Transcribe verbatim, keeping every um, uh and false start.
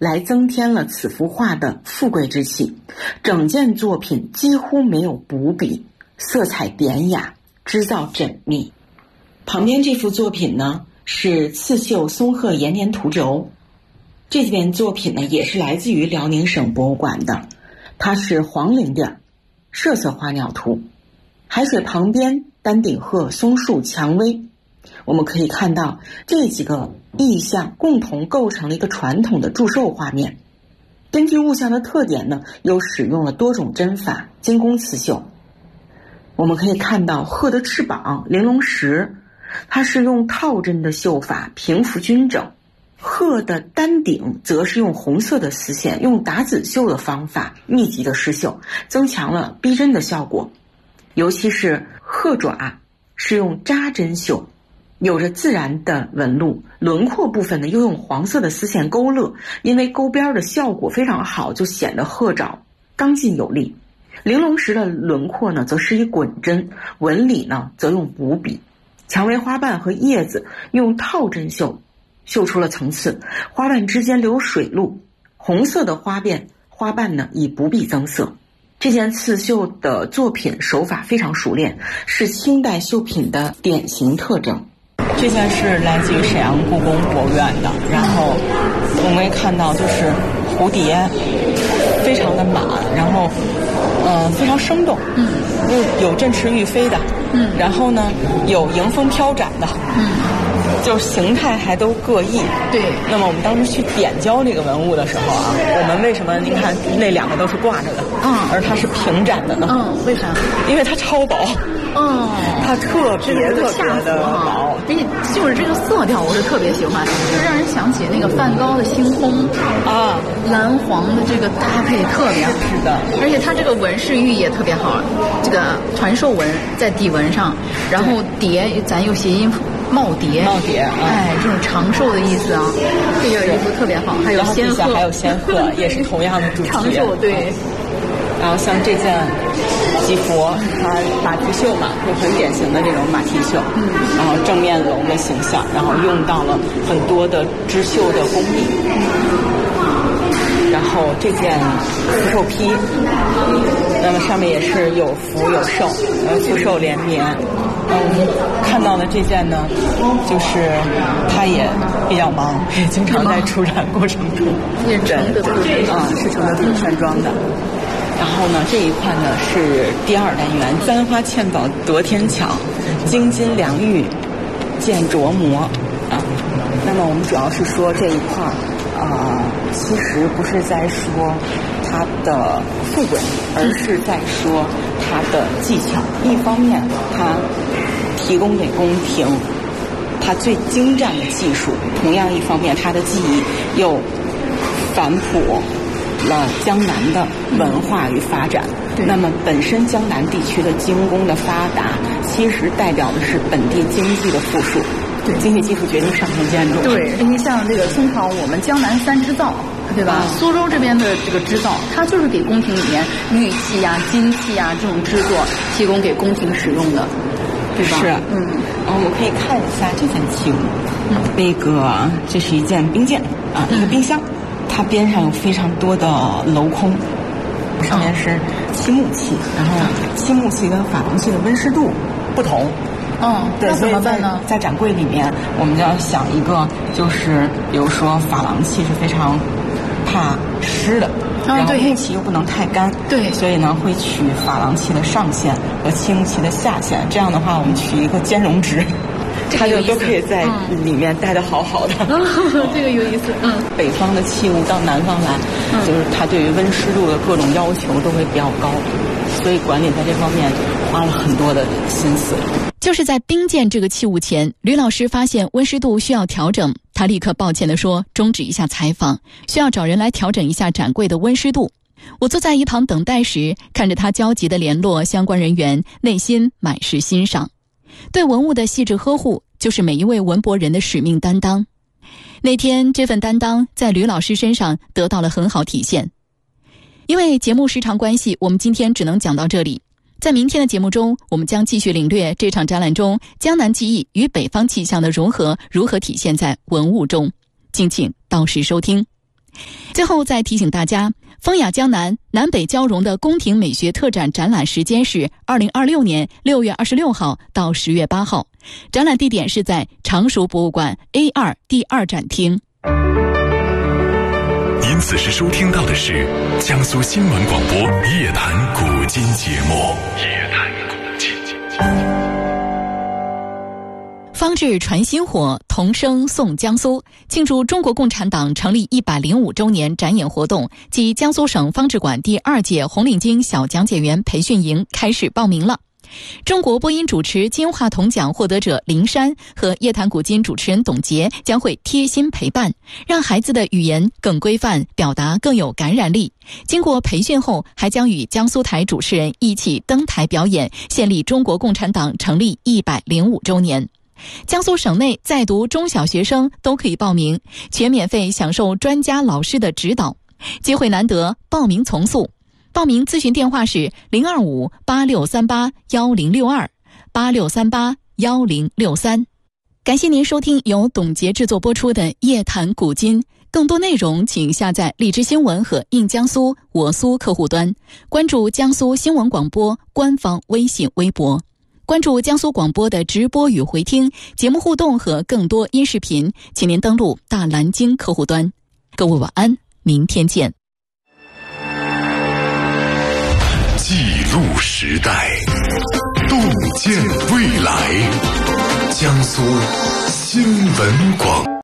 来增添了此幅画的富贵之气。整件作品几乎没有补笔，色彩典雅，织造缜密。旁边这幅作品呢是刺绣松鹤延年图轴，这件作品呢也是来自于辽宁省博物馆的，它是黄陵的设色花鸟图，海水旁边丹顶鹤、松树、蔷薇。我们可以看到这几个意象共同构成了一个传统的祝寿画面。根据物象的特点呢，又使用了多种针法，精工刺绣。我们可以看到鹤的翅膀玲珑石，它是用套针的绣法，平幅均整。鹤的丹顶则是用红色的丝线，用打籽绣的方法密集的施绣，增强了逼真的效果。尤其是鹤爪是用扎针绣，有着自然的纹路，轮廓部分呢又用黄色的丝线勾勒，因为勾边的效果非常好，就显得鹤爪刚劲有力。玲珑石的轮廓呢则是以滚针，纹理呢则用补笔。蔷薇花瓣和叶子用套针绣，绣出了层次，花瓣之间留水路，红色的花瓣花瓣呢以补笔增色。这件刺绣的作品手法非常熟练，是清代绣品的典型特征。这件是来自于沈阳故宫博物院的，然后我们可以看到就是蝴蝶非常的满，然后呃非常生动，嗯，有振翅欲飞的，嗯，然后呢有迎风飘展的，嗯，就是形态还都各异。对，那么我们当时去点交这个文物的时候啊，我们为什么您看那两个都是挂着的，嗯，而它是平展的呢？嗯，为啥？因为它超薄。哦，它特别特别的薄， 而且就是这个色调我是特别喜欢，就让人想起那个梵高的星空啊，蓝黄的这个搭配特别好。是的，而且它这个纹饰寓意也特别好，这个团寿纹在底纹上，然后蝶咱又谐音耄耋， 耄耋， 哎，这种长寿的意思啊，这件衣服特别好。还有仙鹤， 还有仙鹤，也是同样的主题。 长寿，对。 然后像这件吉佛，它马蹄绣嘛，就很典型的这种马蹄绣，嗯，然后正面龙的形象，然后用到了很多的织绣的工艺。然后这件福寿披，那么上面也是有福有寿，呃，福寿连绵。嗯，看到的这件呢，就是它也比较忙，也经常在出展过程中。 也成的啊，是成的挺山庄的。然后呢，这一块呢是第二单元，簪花嵌宝得天巧，金金良玉见琢磨啊。那么我们主要是说这一块啊、呃，其实不是在说它的富贵，而是在说它的技巧。一方面，它提供给宫廷它最精湛的技术；同样一方面，它的技艺又反哺了江南的文化与发展。那么本身江南地区的精工的发达，其实代表的是本地经济的富庶。对，经济基础决定上层建筑。 对，你像这个清朝我们江南三织造，对吧？苏州这边的这个织造，它就是给宫廷里面玉器呀、金器呀这种制作提供给宫廷使用的，对吧？ 是，嗯，然后我们可以看一下这件器物，嗯，那个这是一件冰鉴啊，一个冰箱。它边上有非常多的镂空，上面是漆木器，然后漆木器跟珐琅器的温湿度不同。嗯，对， 那怎么办呢？ 在展柜里面，我们就要想一个，就是比如说珐琅器是非常怕湿的，然后木器又不能太干，对，所以呢会取珐琅器的上限和漆木器的下限，这样的话我们取一个兼容值。它就都可以在里面待得好好的， 嗯、这个有意思。嗯， 北方的器物到南方来，嗯、就是它对于温湿度的各种要求都会比较高，所以管理在这方面花了很多的心思。 就是在冰鉴这个器物前，吕老师发现温湿度需要调整，他立刻抱歉地说终止一下采访，需要找人来调整一下展柜的温湿度。我坐在一旁等待时，看着他焦急地联络相关人员，内心满是欣赏。对文物的细致呵护，就是每一位文博人的使命担当。那天这份担当在吕老师身上得到了很好体现。因为节目时长关系，我们今天只能讲到这里。在明天的节目中，我们将继续领略这场展览中江南技艺与北方气象的融合如何体现在文物中，敬请到时收听。 最后再提醒大家，风雅江南南北交融的宫廷美学特展展览时间是二零二六年六月二十六号到十月八号，展览地点是在常熟博物馆 A 二 第二展厅。 您此时收听到的是江苏新闻广播夜谈古今节目。夜谈古今节目。 方志传薪火，同声颂江苏，庆祝中国共产党成立一百零五周年展演活动及江苏省方志馆第二届红领巾小讲解员培训营开始报名了。中国播音主持金话筒奖获得者林珊和夜谈古今主持人董洁将会贴心陪伴，让孩子的语言更规范，表达更有感染力。经过培训后，还将与江苏台主持人一起登台表演，献礼中国共产党成立一百零五周年。江苏省内在读中小学生都可以报名，全免费享受专家老师的指导，机会难得，报名从速。报名咨询电话是零二五八六三八幺零六二八六三八幺零六三。感谢您收听由董洁制作播出的夜谈古今，更多内容请下载荔枝新闻和应江苏我苏客户端，关注江苏新闻广播官方微信微博，关注江苏广播的直播与回听节目互动和更多音视频，请您登录大蓝鲸客户端。各位晚安，明天见。 记录时代，洞见未来，江苏新闻广